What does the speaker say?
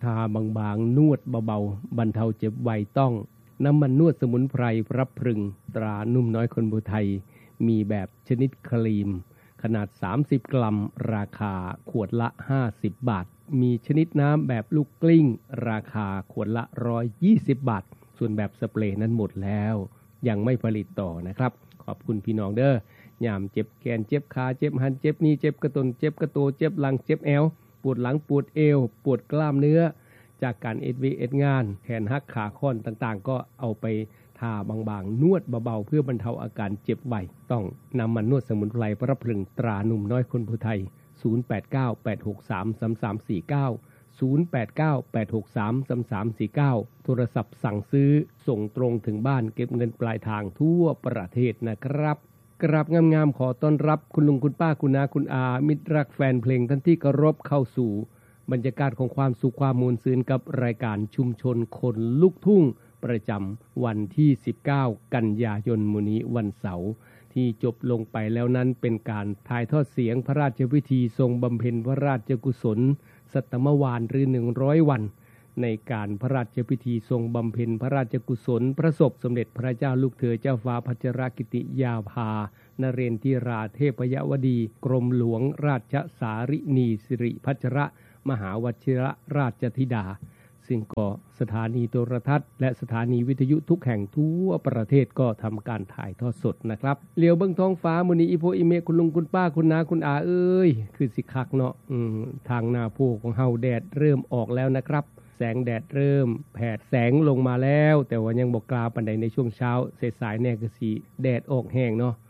าบางๆนวดเบาๆบรรเทาเจ็บไวต้องน้ำมันนวดสมุนไพรพระพรึงตรานุ่มน้อยคนภูไทยมีแบบชนิดครีมขนาด30 กรัมราคาขวดละ50 บาทมีชนิดน้ำแบบลูกกลิ้งราคาขวดละ120 บาทส่วนแบบสเปรย์นั้นหมดแล้วยังไม่ผลิตต่อนะครับขอบคุณพี่น้องเด้อยามเจ็บแขนเจ็บขาเจ็บหันเจ็บนี้เจ็บกระตุนเจ็บกระโตเจ็บหลังเจ็บแอวปวดหลังปวดเอวปวดกล้ามเนื้อจากการเอ็ดงานแขนหักขาค้อนต่างๆก็เอาไปทาบางๆนวดเบาๆเพื่อบรรเทาอาการเจ็บไวต้องนำมันนวดสมุนไพรพระพรึงตราหนุ่มน้อยคนภูไทย0898633349 0898633349โทรศัพท์สั่งซื้อส่งตรงถึงบ้านเก็บเงินปลายทางทั่วประเทศนะครับกราบงามๆขอต้อนรับคุณลุงคุณป้าคุณน้าคุณอามิตรรักแฟนเพลงท่านที่เคารพเข้าสู่บรรยากาศของความสุขความมวลซื่นกับรายการชุมชนคนลูกทุ่งประจำวันที่19กันยายนนี้วันเสาร์ที่จบลงไปแล้วนั้นเป็นการถ่ายทอดเสียงพระราชพิธีทรงบำเพ็ญพระราชกุศลสัตมวาลหรือ100 วันในการพระราชพิธีทรงบำเพ็ญพระราชกุศลพระศพสมเด็จพระเจ้าลูกเธอเจ้าฟ้าพัชรกิติยาภานเรนทิราเทพยวดีกรมหลวงราชสารินีสิริพัชรมหาวชิรราชธิดาซึ่งก็สถานีโทรทัศน์และสถานีวิทยุทุกแห่งทั่วประเทศก็ทำการถ่ายทอดสดนะครับเลี้ยวเบิ่งท้องฟ้ามื้อนี้อีโพอีเมคุณลุงคุณป้าคุณน้าคุณอาเอ้ยคือสิคักเนาะทางหน้าภูของเฮาแดดเริ่มออกแล้วนะครับแสงแดดเริ่มแผดแสงลงมาแล้วแต่ว่ายังบ่กล้าปานใดในช่วงเช้าสายๆแน่ก็สิแดดออกแห้งเนาะ